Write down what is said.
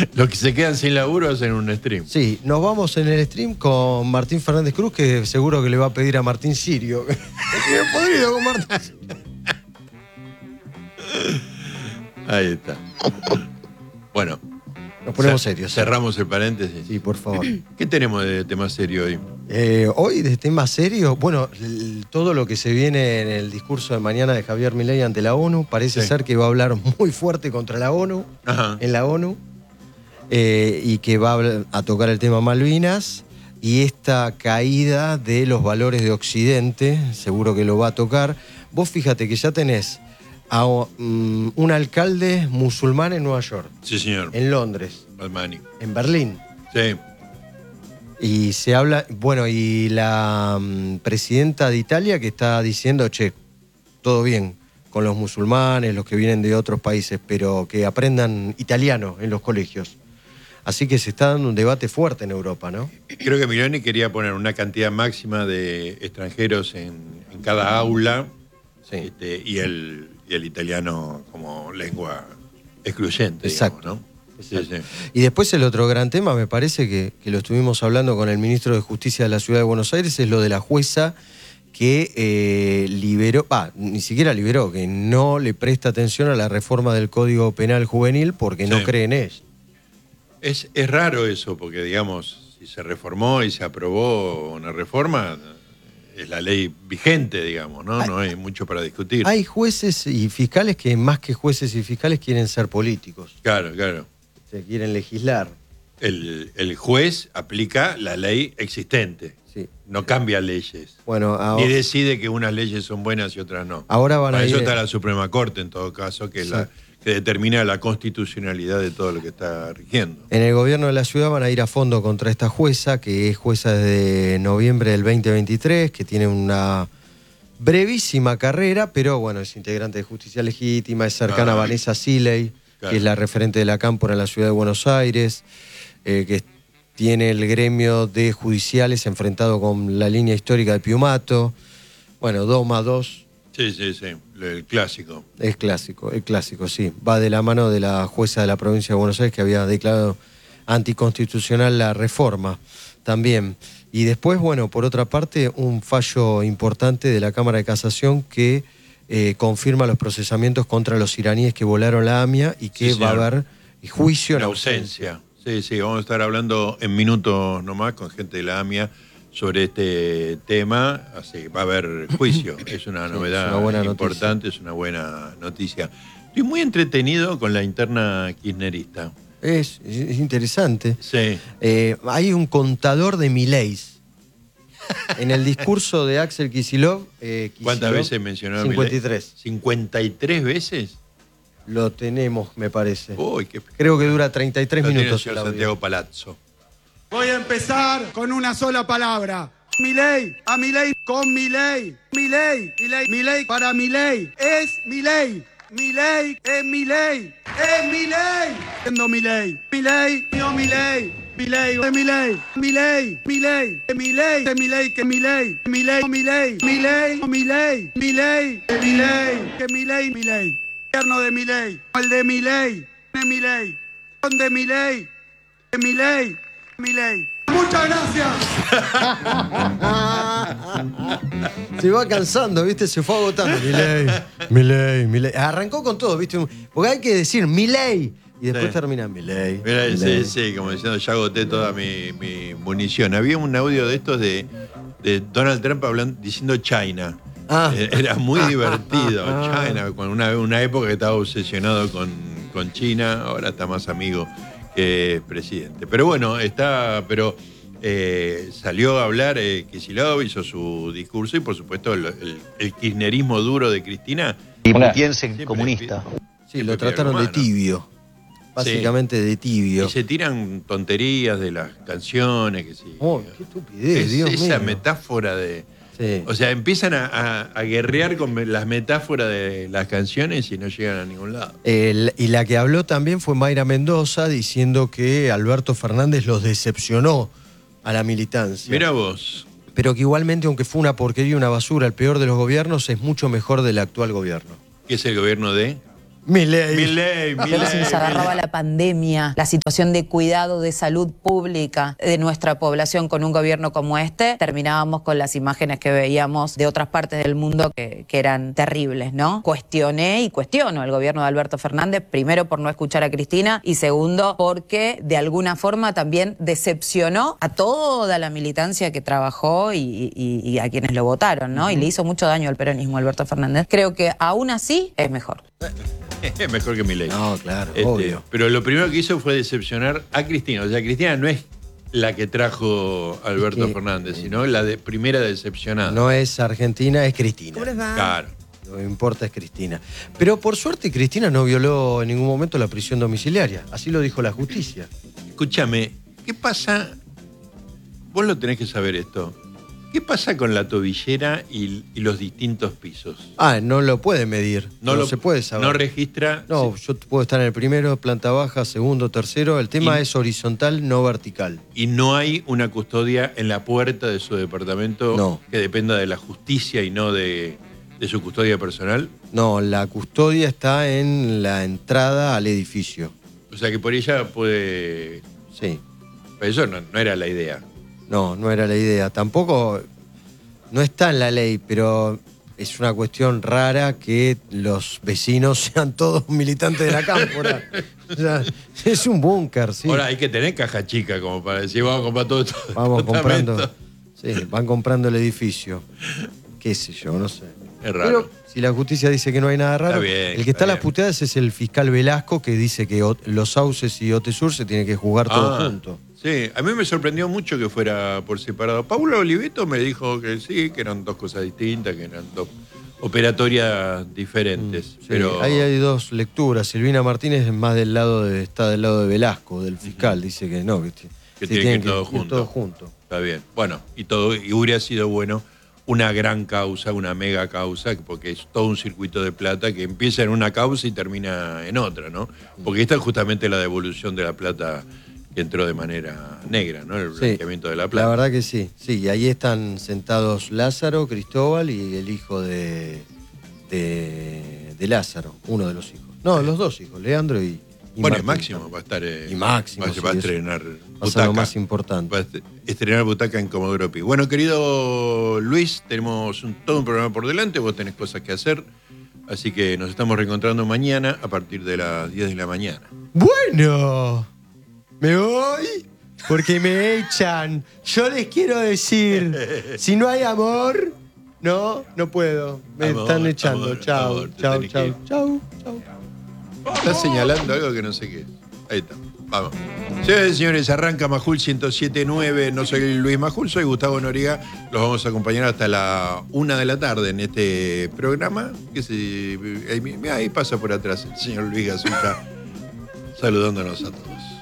Los que se quedan sin laburo hacen un stream. Sí, nos vamos en el stream con Martín Fernández Cruz, que seguro que le va a pedir a Martín Sirio. Podrido con Martín. Ahí está. Bueno. Nos ponemos serios. Cerramos el paréntesis. Sí, por favor. ¿Qué tenemos de tema serio hoy? Hoy, de tema serio, bueno, todo lo que se viene en el discurso de mañana de Javier Milei ante la ONU, parece ser que va a hablar muy fuerte contra la ONU, en la ONU, y que va a tocar el tema Malvinas, y esta caída de los valores de Occidente, seguro que lo va a tocar. Vos fíjate que ya tenés a un alcalde musulmán en Nueva York. Sí, señor. En Londres. Balmani. En Berlín. Sí. Y se habla, bueno, y la presidenta de Italia que está diciendo, che, todo bien con los musulmanes, los que vienen de otros países, pero que aprendan italiano en los colegios. Así que se está dando un debate fuerte en Europa, ¿no? Creo que Meloni quería poner una cantidad máxima de extranjeros en cada aula. Sí. Y el italiano como lengua excluyente, exacto, digamos, ¿no? Sí, sí. Y después el otro gran tema, me parece que lo estuvimos hablando con el ministro de Justicia de la Ciudad de Buenos Aires, es lo de la jueza que liberó, ni siquiera liberó, que no le presta atención a la reforma del Código Penal Juvenil porque no cree en ella. Es raro eso, porque digamos, si se reformó y se aprobó una reforma, es la ley vigente, digamos, ¿no? No hay mucho para discutir. Hay jueces y fiscales que más que jueces y fiscales quieren ser políticos. Claro, claro. Se quieren legislar. El juez aplica la ley existente. Sí. No cambia leyes. Bueno, ni decide que unas leyes son buenas y otras no. Ahora van Para a eso ir... está la Suprema Corte, en todo caso, que es la que determina la constitucionalidad de todo lo que está rigiendo. En el gobierno de la ciudad van a ir a fondo contra esta jueza, que es jueza desde noviembre del 2023, que tiene una brevísima carrera, pero bueno, es integrante de Justicia Legítima, es cercana a Vanessa Siley, que es la referente de la Cámpora en la ciudad de Buenos Aires, que tiene el gremio de judiciales enfrentado con la línea histórica de Piumato. Bueno, 2 más 2. Sí, sí, sí, el clásico. Es clásico, el clásico, sí. Va de la mano de la jueza de la provincia de Buenos Aires que había declarado anticonstitucional la reforma también. Y después, bueno, por otra parte, un fallo importante de la Cámara de Casación que confirma los procesamientos contra los iraníes que volaron la AMIA y que va a haber juicio en ausencia. Sí, sí, vamos a estar hablando en minutos nomás con gente de la AMIA sobre este tema, así va a haber juicio. Es una novedad importante, es una buena noticia. Estoy muy entretenido con la interna kirchnerista. Es interesante. Sí. Hay un contador de Mileis. En el discurso de Axel Kicillof... ¿Cuántas veces mencionó 53. ¿53 veces? Lo tenemos, me parece. Uy, creo que dura 33 minutos. Tiene Santiago Palazzo. Voy a empezar con una sola palabra. Milei, a Milei, con Milei. Milei, Milei, Milei para Milei. Es Milei. Milei, es Milei. Es Milei. Siendo Milei. Milei, mío Milei. Milei, de Milei. Milei, Milei. De Milei, de Milei, que Milei. Milei, Milei. Milei, Milei. Milei, de Milei. Que Milei, Milei. Gobierno de Milei. El de Milei. De Milei. Con de Milei. De Milei. Milei. Muchas gracias. Se va cansando, ¿viste? Se fue agotando. Milei. Arrancó con todo, ¿viste? Porque hay que decir Milei y después termina Milei. Sí, como diciendo, ya agoté toda mi munición. Había un audio de estos de Donald Trump diciendo China. Era muy divertido. China, con una época que estaba obsesionado con China, ahora está más amigo que presidente. Pero bueno, salió a hablar Kicillof, hizo su discurso y por supuesto el kirchnerismo duro de Cristina. Y piensen comunista. Sí, lo trataron de tibio. Básicamente de tibio. Y se tiran tonterías de las canciones. Que sí. Qué estupidez, Dios mío. Esa metáfora de... Sí. O sea, empiezan a guerrear con las metáforas de las canciones y no llegan a ningún lado. Y la que habló también fue Mayra Mendoza diciendo que Alberto Fernández los decepcionó a la militancia. Mira vos. Pero que igualmente, aunque fue una porquería y una basura, el peor de los gobiernos, es mucho mejor del actual gobierno. ¿Qué es el gobierno de? Milei. Creo que si nos agarraba la pandemia, la situación de cuidado de salud pública de nuestra población con un gobierno como este, terminábamos con las imágenes que veíamos de otras partes del mundo que eran terribles, ¿no? Cuestioné y cuestiono al gobierno de Alberto Fernández, primero por no escuchar a Cristina y segundo porque de alguna forma también decepcionó a toda la militancia que trabajó y a quienes lo votaron, ¿no? Y le hizo mucho daño al peronismo Alberto Fernández. Creo que aún así es mejor. Es mejor que Milei. No, claro, obvio. Pero lo primero que hizo fue decepcionar a Cristina. O sea, Cristina no es la que trajo a Alberto Fernández, sino la primera decepcionada. No es Argentina, es Cristina. ¿Cómo les va? Claro. Lo que importa es Cristina. Pero por suerte Cristina no violó en ningún momento la prisión domiciliaria. Así lo dijo la justicia. Escúchame, ¿qué pasa? Vos lo tenés que saber esto. ¿Qué pasa con la tobillera y los distintos pisos? No lo puede medir. No se puede saber. No registra. No, yo puedo estar en el primero, planta baja, segundo, tercero. El tema es horizontal, no vertical. ¿Y no hay una custodia en la puerta de su departamento que dependa de la justicia y no de su custodia personal? No, la custodia está en la entrada al edificio. O sea que por ella puede... Sí. Pero eso no era la idea. No era la idea. Tampoco, no está en la ley, pero es una cuestión rara que los vecinos sean todos militantes de la cámpora. O sea, es un búnker, sí. Ahora hay que tener caja chica como para decir, vamos a comprar todo esto. Vamos comprando. Sí, van comprando el edificio. Qué sé yo, no sé. Es raro. Pero si la justicia dice que no hay nada raro, está bien, el que está a las puteadas es el fiscal Velasco, que dice que los Sauces y Otesur se tienen que jugar todos juntos. Sí, a mí me sorprendió mucho que fuera por separado. Paula Oliveto me dijo que sí, que eran dos cosas distintas, que eran dos operatorias diferentes. Sí, pero ahí hay dos lecturas. Silvina Martínez es más está del lado de Velasco, del fiscal. Dice que no, que tienen que ir todos juntos. Está bien. Bueno, y hubiera sido bueno una gran causa, una mega causa, porque es todo un circuito de plata que empieza en una causa y termina en otra, ¿no? Porque esta es justamente la devolución de la plata que entró de manera negra, ¿no? El blanqueamiento de la plata. La verdad que sí. Sí, y ahí están sentados Lázaro, Cristóbal y el hijo de Lázaro, uno de los hijos. No, los dos hijos, Leandro y bueno, Máximo va a estar... y Máximo, va a estrenar va a ser lo más importante. Va a estrenar Butaca en Comodoro Pi. Bueno, querido Luis, tenemos todo un programa por delante, vos tenés cosas que hacer, así que nos estamos reencontrando mañana a partir de las 10 de la mañana. Bueno, me voy porque me echan. Yo les quiero decir, si no hay amor, no puedo. Me están echando. Chau. Estás señalando algo que no sé qué es. Ahí está. Vamos. Señoras y señores, arranca Majul 107.9. No soy Luis Majul, soy Gustavo Noriega. Los vamos a acompañar hasta la 1 de la tarde en este programa. Ahí pasa por atrás el señor Luis Gasulla saludándonos a todos.